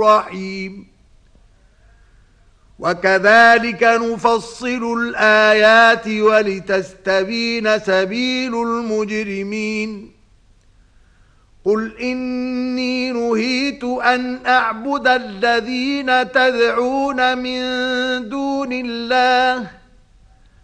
رحيم وكذلك نفصل الآيات ولتستبين سبيل المجرمين قل إني نهيت أن أعبد الذين تدعون من دون الله